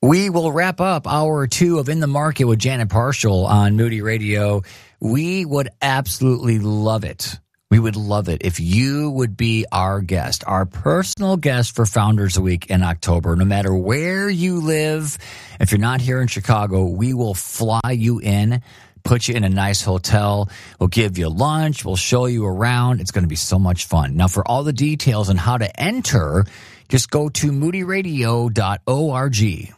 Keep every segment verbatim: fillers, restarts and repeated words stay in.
We will wrap up hour two of In the Market with Janet Parshall on Moody Radio. We would absolutely love it. We would love it if you would be our guest, our personal guest for Founders Week in October. No matter where you live, if you're not here in Chicago, we will fly you in, put you in a nice hotel. We'll give you lunch. We'll show you around. It's going to be so much fun. Now, for all the details on how to enter, just go to moody radio dot org.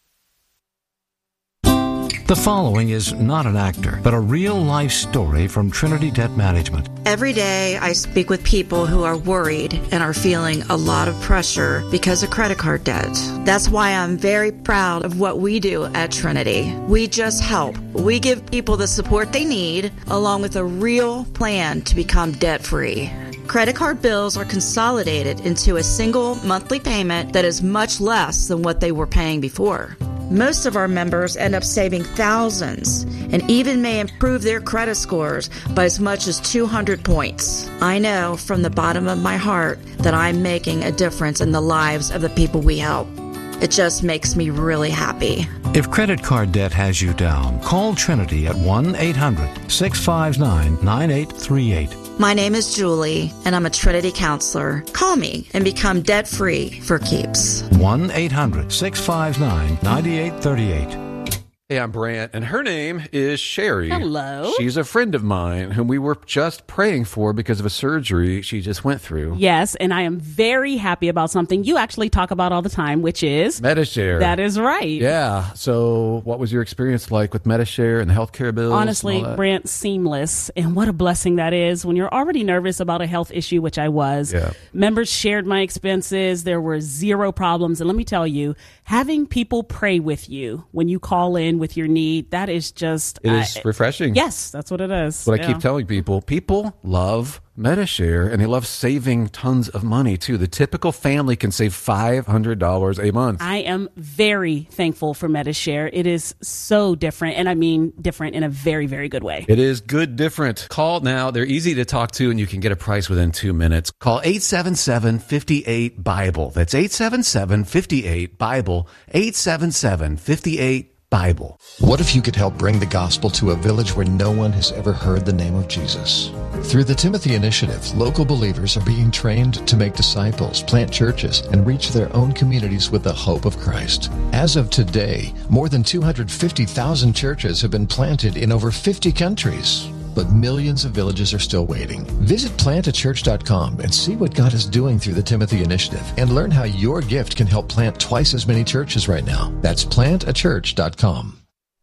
The following is not an actor, but a real-life story from Trinity Debt Management. Every day I speak with people who are worried and are feeling a lot of pressure because of credit card debt. That's why I'm very proud of what we do at Trinity. We just help. We give people the support they need, along with a real plan to become debt-free. Credit card bills are consolidated into a single monthly payment that is much less than what they were paying before. Most of our members end up saving thousands and even may improve their credit scores by as much as two hundred points. I know from the bottom of my heart that I'm making a difference in the lives of the people we help. It just makes me really happy. If credit card debt has you down, call Trinity at one eight hundred six five nine nine eight three eight. My name is Julie, and I'm a Trinity counselor. Call me and become debt-free for keeps. one eight hundred six five nine nine eight three eight. Hey, I'm Brant, and her name is Sherry. Hello. She's a friend of mine whom we were just praying for because of a surgery she just went through. Yes, and I am very happy about something you actually talk about all the time, which is Medi-Share. That is right. Yeah. So what was your experience like with Medi-Share and the healthcare bills? Honestly, Brant, seamless. And what a blessing that is when you're already nervous about a health issue, which I was. Yeah. Members shared my expenses. There were zero problems. And let me tell you, having people pray with you when you call in with your need, that is just... It is I, refreshing. Yes, that's what it is. What yeah. I keep telling people, people love Medi-Share, and they love saving tons of money, too. The typical family can save five hundred dollars a month. I am very thankful for Medi-Share. It is so different, and I mean different in a very, very good way. It is good different. Call now. They're easy to talk to, and you can get a price within two minutes. Call eight seven seven, five eight, BIBLE. That's eight seven seven, five eight, BIBLE. eight seven seven, five eight, Bible. What if you could help bring the gospel to a village where no one has ever heard the name of Jesus? Through the Timothy Initiative, local believers are being trained to make disciples, plant churches, and reach their own communities with the hope of Christ. As of today, more than two hundred fifty thousand churches have been planted in over fifty countries. But millions of villages are still waiting. Visit plant a church dot com and see what God is doing through the Timothy Initiative and learn how your gift can help plant twice as many churches right now. That's plant a church dot com.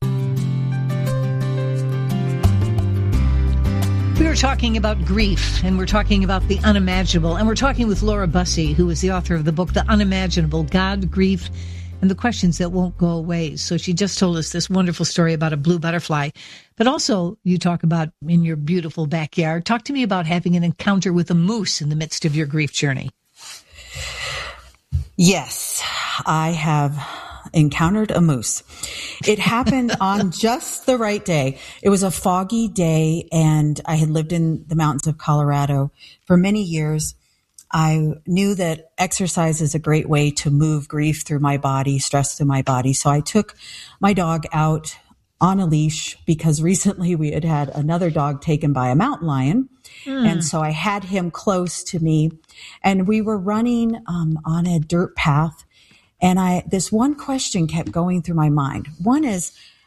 We were talking about grief, and we're talking about the unimaginable, and we're talking with Laura Bussey, who is the author of the book, The Unimaginable, God, Grief, and the Questions That Won't Go Away. So she just told us this wonderful story about a blue butterfly. But also, you talk about in your beautiful backyard. Talk to me about having an encounter with a moose in the midst of your grief journey. Yes, I have encountered a moose. It happened on just the right day. It was a foggy day, and I had lived in the mountains of Colorado for many years. I knew that exercise is a great way to move grief through my body, stress through my body. So I took my dog out on a leash because recently we had had another dog taken by a mountain lion. Mm. And so I had him close to me, and we were running um, on a dirt path. And I, this one question kept going through my mind. One is,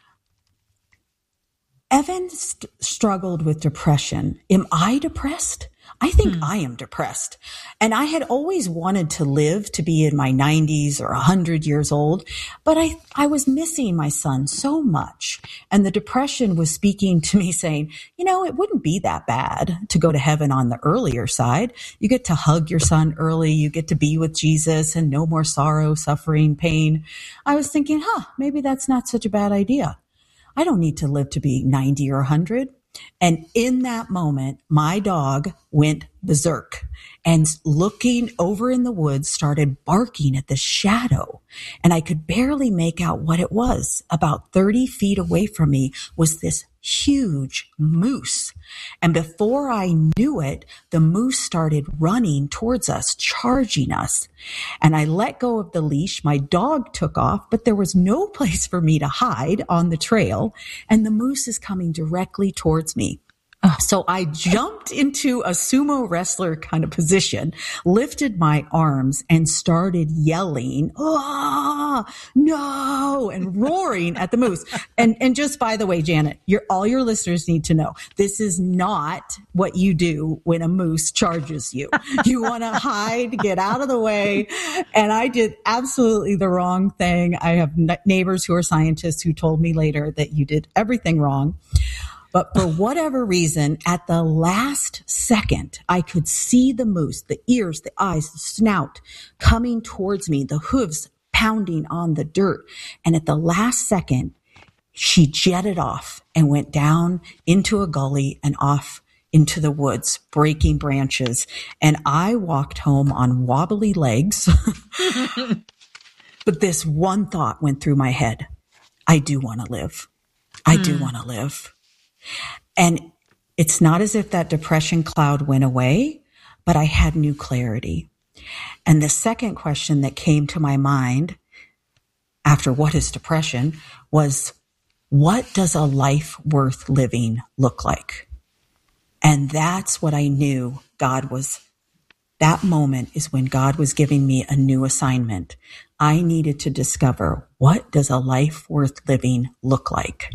Evan st- struggled with depression. Am I depressed? I think hmm. I am depressed. And I had always wanted to live to be in my nineties or one hundred years old, but I, I was missing my son so much. And the depression was speaking to me saying, you know, it wouldn't be that bad to go to heaven on the earlier side. You get to hug your son early. You get to be with Jesus and no more sorrow, suffering, pain. I was thinking, huh, maybe that's not such a bad idea. I don't need to live to be ninety or one hundred. And in that moment, my dog went berserk and looking over in the woods started barking at the shadow. And I could barely make out what it was. About thirty feet away from me was this huge moose. And before I knew it, the moose started running towards us, charging us. And I let go of the leash. My dog took off, but there was no place for me to hide on the trail. And the moose is coming directly towards me. So I jumped into a sumo wrestler kind of position, lifted my arms and started yelling, "Ah, no," and roaring at the moose. And, and just by the way, Janet, your, all your listeners need to know, this is not what you do when a moose charges you. You want to hide, get out of the way. And I did absolutely the wrong thing. I have neighbors who are scientists who told me later that you did everything wrong. But for whatever reason, at the last second, I could see the moose, the ears, the eyes, the snout coming towards me, the hooves pounding on the dirt. And at the last second, she jetted off and went down into a gully and off into the woods, breaking branches. And I walked home on wobbly legs. But this one thought went through my head. I do want to live. I do want to live. And it's not as if that depression cloud went away, but I had new clarity. And the second question that came to my mind after what is depression was, what does a life worth living look like? And that's what I knew God was. That moment is when God was giving me a new assignment. I needed to discover, what does a life worth living look like?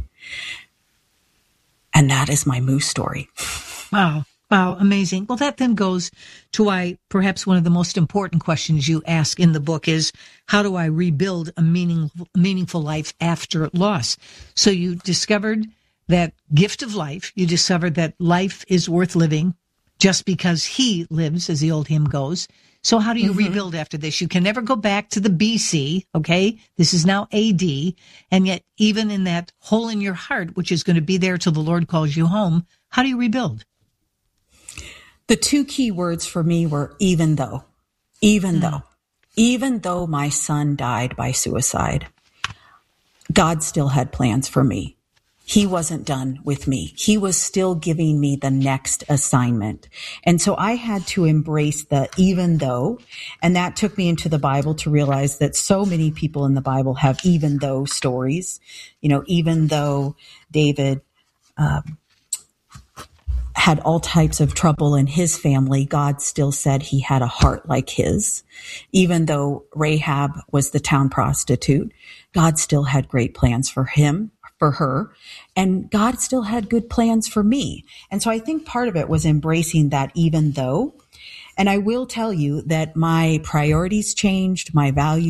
And that is my moose story. Wow. Wow. Amazing. Well, that then goes to why perhaps one of the most important questions you ask in the book is, how do I rebuild a meaningful, meaningful life after loss? So you discovered that gift of life. You discovered that life is worth living just because he lives, as the old hymn goes. So how do you mm-hmm. rebuild after this? You can never go back to the B C, okay? This is now A D. And yet, even in that hole in your heart, which is going to be there till the Lord calls you home, how do you rebuild? The two key words for me were even though. Even mm. though. Even though my son died by suicide, God still had plans for me. He wasn't done with me. He was still giving me the next assignment. And so I had to embrace the even though, and that took me into the Bible to realize that so many people in the Bible have even though stories. You know, even though David um, had all types of trouble in his family, God still said he had a heart like his. Even though Rahab was the town prostitute, God still had great plans for him. For her, and God still had good plans for me. And so I think part of it was embracing that even though. And I will tell you that my priorities changed, my values